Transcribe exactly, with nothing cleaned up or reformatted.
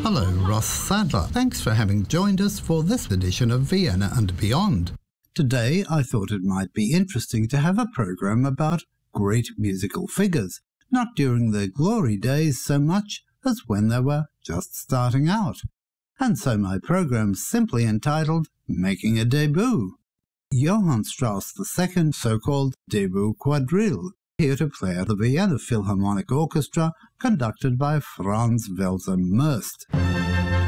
Hello, Ross Sadler. Thanks for having joined us for this edition of Vienna and Beyond. Today I thought it might be interesting to have a program about great musical figures, not during their glory days so much as when they were just starting out. And so my program's simply entitled Making a Debut. Johann Strauss the Second, so-called Debut Quadrille, here to play at the Vienna Philharmonic Orchestra, conducted by Franz Welser-Möst.